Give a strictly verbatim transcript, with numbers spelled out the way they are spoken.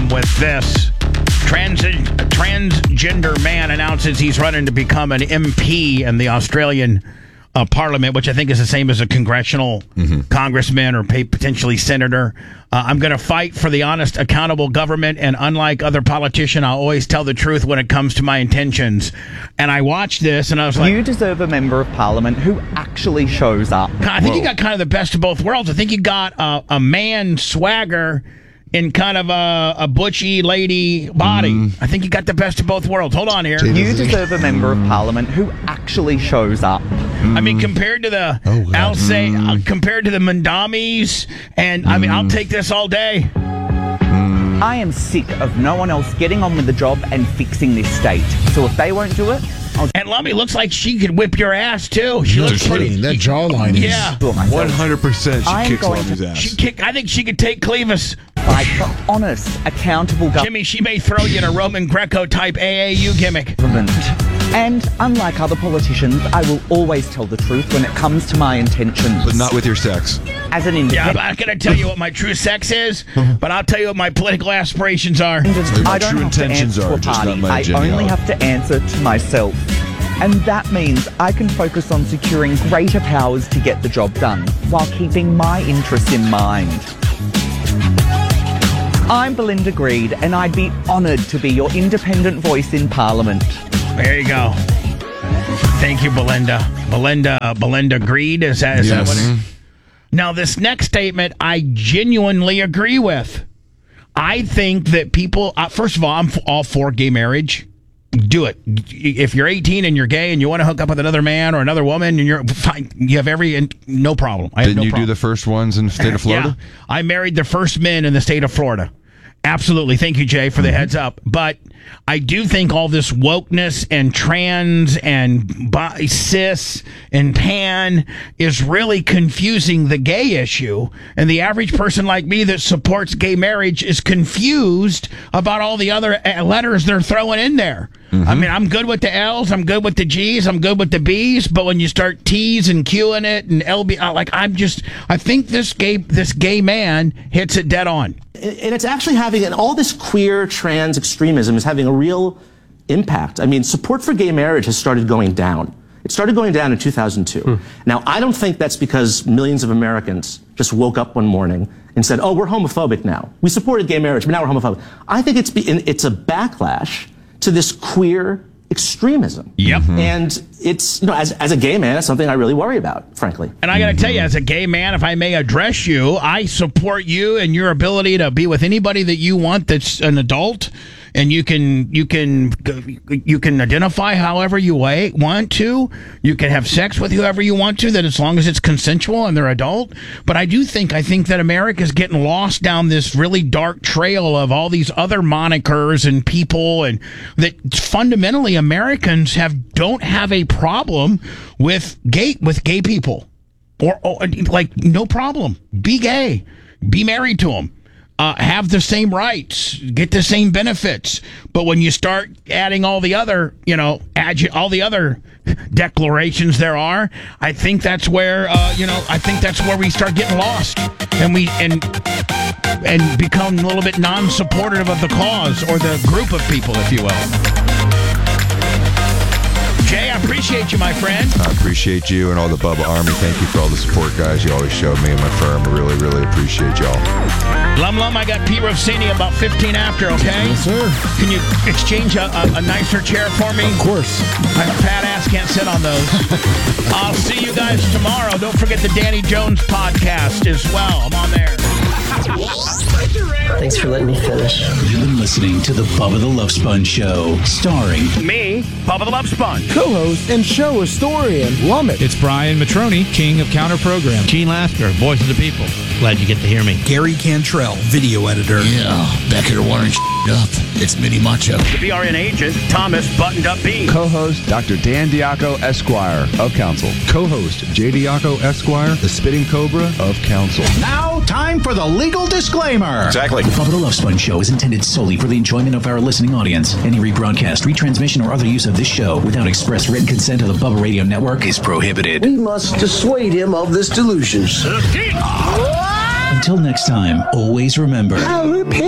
um, with this. Trans- a transgender man announces he's running to become an M P in the Australian uh, Parliament, which I think is the same as a congressional mm-hmm. congressman or pay, potentially senator. Uh, I'm going to fight for the honest, accountable government, and unlike other politicians, I'll always tell the truth when it comes to my intentions. And I watched this, and I was like... You deserve a member of parliament who actually shows up. I think Whoa. you got kind of the best of both worlds. I think you got uh, a man swagger in kind of a, a butchy lady body. Mm. I think you got the best of both worlds. Hold on here. You deserve a member of parliament who actually shows up. Mm. I mean, compared to the, oh, I'll say, mm. uh, compared to the Mandamis, and I mean, mm. I'll take this all day. Mm. I am sick of no one else getting on with the job and fixing this state. So if they won't do it, I'll... And Lummy looks like she could whip your ass, too. She no looks kidding. That jawline is... Yeah. one hundred percent she kicks Lummy's ass. She kick, I think she could take Clevis. Fight for honest, accountable government. Jimmy, she may throw you in a Roman Greco type A A U gimmick. And unlike other politicians, I will always tell the truth when it comes to my intentions. But not with your sex. As an independent... Yeah, I'm not going to tell you what my true sex is, but I'll tell you what my political aspirations are. My I don't true have intentions to answer are to a just party. not my I genealogy. only have to answer to myself. And that means I can focus on securing greater powers to get the job done, while keeping my interests in mind. I'm Belinda Greed, and I'd be honoured to be your independent voice in Parliament. There you go. Thank you, Belinda. Belinda, Belinda Greed, is that, is yes. that what it is? Now, this next statement, I genuinely agree with. I think that people, uh, first of all, I'm all for gay marriage. Do it. If you're eighteen and you're gay and you want to hook up with another man or another woman, and you're fine, you have every no problem. I have Didn't no you problem. do the first ones in the state of Florida? Yeah, I married the first men in the state of Florida. Absolutely. Thank you, Jay, for the mm-hmm. heads up. But I do think all this wokeness and trans and bi, cis and pan is really confusing the gay issue. And the average person like me that supports gay marriage is confused about all the other letters they're throwing in there. Mm-hmm. I mean, I'm good with the L's, I'm good with the G's, I'm good with the B's, but when you start T's and Q'ing it and L B, like I'm just, I think this gay, this gay man hits it dead on. And it's actually having, and all this queer trans extremism is having a real impact. I mean, support for gay marriage has started going down. It started going down in two thousand two. Hmm. Now, I don't think that's because millions of Americans just woke up one morning and said, oh, we're homophobic now. We supported gay marriage, but now we're homophobic. I think it's, it's a backlash to this queer extremism. Yep. Mm-hmm. And it's, you know, as, as a gay man, it's something I really worry about, frankly. And I got to tell you, as a gay man, if I may address you, I support you and your ability to be with anybody that you want that's an adult. And you can you can you can identify however you want to. You can have sex with whoever you want to, that as long as it's consensual and they're adult. But I do think I think that America's getting lost down this really dark trail of all these other monikers and people, and that fundamentally Americans have don't have a problem with gay with gay people, or, or like no problem. Be gay, be married to them. Uh, have the same rights, get the same benefits. But when you start adding all the other, you know, adu- all the other declarations there are, I think that's where, uh, you know, I think that's where we start getting lost, and we and and become a little bit non-supportive of the cause or the group of people, if you will. Jay, I appreciate you, my friend. I appreciate you and all the Bubba Army. Thank you for all the support, guys. You always showed me and my firm. I really, really appreciate y'all. Lum Lum, I got Pete Rossini about fifteen after, okay? Yes, sir. Can you exchange a, a, a nicer chair for me? Of course. My fat ass can't sit on those. I'll see you guys tomorrow. Don't forget the Danny Jones podcast as well. I'm on there. Thanks for letting me finish. You've been listening to the Bubba the Love Sponge Show, starring me, Bubba the Love Sponge, co-host and show historian Lummit. It's Brian Matroni, king of counter program. Gene Lasker, voice of the people. Glad you get to hear me. Gary Cantrell, video editor. Yeah, back here wiring up. It's Mini Macho. The B R N agent, Thomas Buttoned Up B. Co-host, Doctor Dan Diaco, Esquire of Council. Co-host, J. Diaco, Esquire, the Spitting Cobra of Council. Now, time for the legal disclaimer. Exactly. The Bubba the Love Sponge Show is intended solely for the enjoyment of our listening audience. Any rebroadcast, retransmission, or other use of this show without express written consent of the Bubba Radio Network is prohibited. We must dissuade him of this delusion. Until next time, always remember... I'll repent.